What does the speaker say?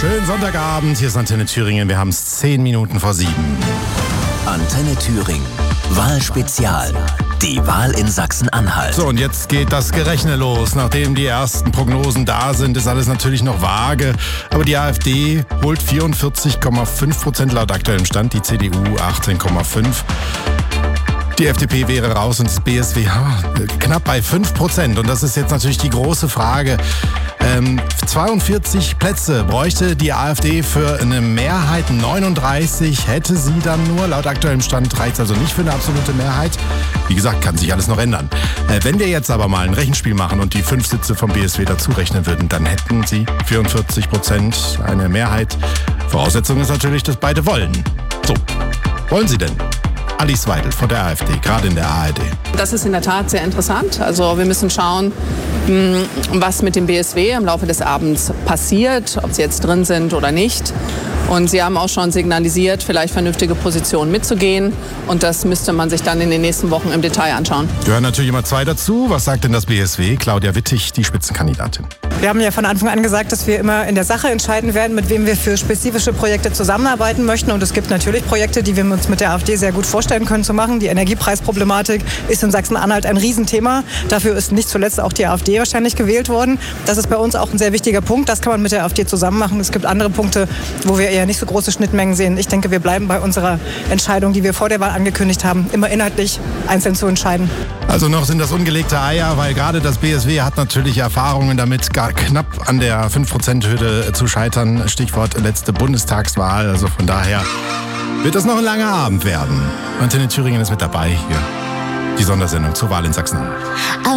Schönen Sonntagabend, hier ist Antenne Thüringen, wir haben es 10 Minuten vor 7. Antenne Thüringen, Wahlspezial. Die Wahl in Sachsen-Anhalt. So, und jetzt geht das Gerechne los. Nachdem die ersten Prognosen da sind, ist alles natürlich noch vage. Aber die AfD holt 44,5% laut aktuellem Stand, die CDU 18,5%. Die FDP wäre raus und das BSW knapp bei 5%. Und das ist jetzt natürlich die große Frage. 42 Plätze bräuchte die AfD für eine Mehrheit, 39 hätte sie dann nur. Laut aktuellem Stand reicht es also nicht für eine absolute Mehrheit. Wie gesagt, kann sich alles noch ändern. Wenn wir jetzt aber mal ein Rechenspiel machen und die 5 Sitze vom BSW dazu rechnen würden, dann hätten sie 44% eine Mehrheit. Voraussetzung ist natürlich, dass beide wollen. So, wollen sie denn? Alice Weidel von der AfD, gerade in der ARD. Das ist in der Tat sehr interessant. Also wir müssen schauen, was mit dem BSW im Laufe des Abends passiert, ob sie jetzt drin sind oder nicht. Und sie haben auch schon signalisiert, vielleicht vernünftige Positionen mitzugehen. Und das müsste man sich dann in den nächsten Wochen im Detail anschauen. Gehören natürlich immer zwei dazu. Was sagt denn das BSW? Claudia Wittig, die Spitzenkandidatin. Wir haben ja von Anfang an gesagt, dass wir immer in der Sache entscheiden werden, mit wem wir für spezifische Projekte zusammenarbeiten möchten. Und es gibt natürlich Projekte, die wir uns mit der AfD sehr gut vorstellen können zu machen. Die Energiepreisproblematik ist in Sachsen-Anhalt ein Riesenthema. Dafür ist nicht zuletzt auch die AfD wahrscheinlich gewählt worden. Das ist bei uns auch ein sehr wichtiger Punkt. Das kann man mit der AfD zusammen machen. Es gibt andere Punkte, wo wir eher nicht so große Schnittmengen sehen. Ich denke, wir bleiben bei unserer Entscheidung, die wir vor der Wahl angekündigt haben, immer inhaltlich einzeln zu entscheiden. Also noch sind das ungelegte Eier, weil gerade das BSW hat natürlich Erfahrungen damit, gar knapp an der 5%-Hürde zu scheitern. Stichwort letzte Bundestagswahl. Also von daher wird das noch ein langer Abend werden. Antenne Thüringen ist mit dabei hier. Die Sondersendung zur Wahl in Sachsen-Anhalt.